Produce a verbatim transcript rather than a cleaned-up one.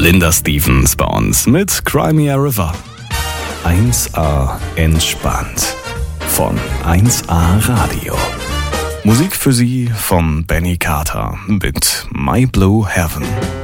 Linda Stevens bei uns mit Cry Me a River. eins A entspannt von eins A Radio. Musik für Sie von Benny Carter mit My Blue Heaven.